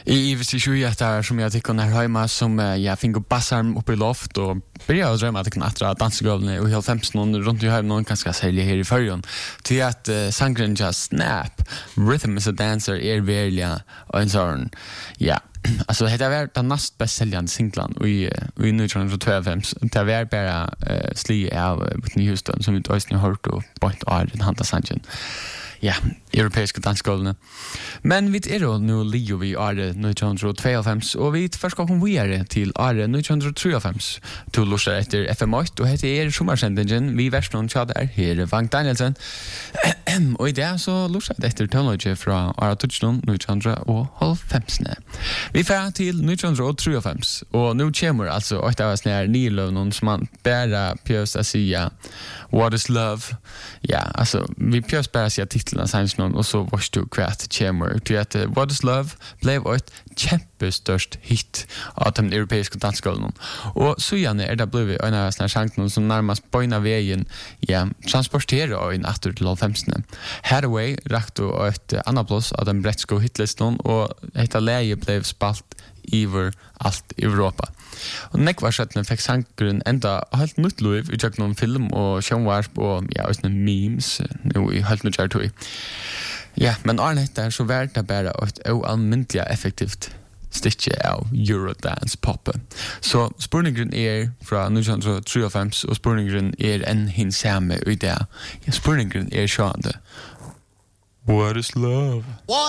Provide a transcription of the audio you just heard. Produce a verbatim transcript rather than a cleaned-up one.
I visste ju att det är som jag tycker när hemma som jag fick upp bassarm upp i loft och började att drömma att jag kunde attra dansgolven och helt femton runt i hem någon ganska sälja här i förrjun till att uh, sangren just snap Rhythm is a Dancer är verkligen och en sån ja alltså det har varit den näst bäst säljande singlan i i nittonhundratolv det var bara uh, sli av Whitney Houston som vi då har hört och point är den hanta sangen. Ja, europeiska dansgolvene. Men vi er jo nu ligger vi året nittonhundratveogfems, og vi først skal komme videre til året nittonhundratreogfems. Du lurer etter F M åtte, og heter er sommersendingen. Vi verst noen tjade er her, Vank Danielsen. Og i det så lurer jeg etter teknologi fra året nittonhundratreogfems. Vi fer til nittonhundratreogfems, og nu kommer altså åtte av oss nær nyløvnen som man bare pjøs å si What is love? Ja, altså, vi pjøs bare å si titlen av sangen, og så varst du kvart kommer til at uh, What is love blev et kjempestørst hit av den europeiske dansgolven. Og så gjerne er det blevet en av sånne sangen som nærmest bøyner veien ja, transporterer inn etter til halvfemsene. Hathaway rakte et uh, annet plass av den bretske hitlisten, og etter leie ble spalt over alt i Europa. Og nekvarsettene fikk sangeren enda helt nytt liv i tjøkken film og kjønvarp og ja, også memes nå i helt nytt kjærtøy. Ja, men Arne der så var det bare et ualmyndelig effektivt stikke av Eurodance poppet. Så spørningen er fra nittonhundratreogfems og spørningen er en hinsamme i det. Ja, spørningen er sjående. What is love?